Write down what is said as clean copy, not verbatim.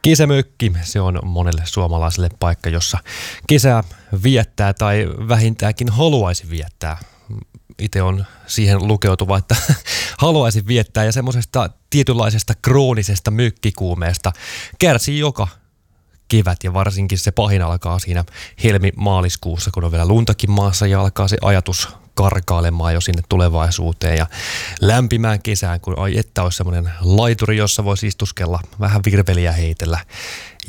Kesämökki, se on monelle suomalaiselle paikka, jossa kesää viettää tai vähintäänkin haluaisi viettää. Itse on siihen lukeutuva, että haluaisin viettää ja semmoisesta tietynlaisesta kroonisesta mökkikuumeesta kärsii joka kevät ja varsinkin se pahin alkaa siinä helmi-maaliskuussa, kun on vielä luntakin maassa ja alkaa se ajatus karkailemaan jo sinne tulevaisuuteen ja lämpimään kesään, kun ai että olisi semmoinen laituri, jossa voisi istuskella, vähän virveliä heitellä